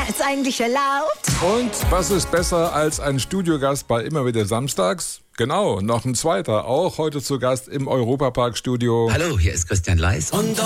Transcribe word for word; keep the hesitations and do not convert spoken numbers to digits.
ist eigentlich erlaubt? Und was ist besser als ein Studiogast bei Immer wieder Samstags? Genau, noch ein zweiter, auch heute zu Gast im Europapark-Studio. Hallo, hier ist Christian Leis. Und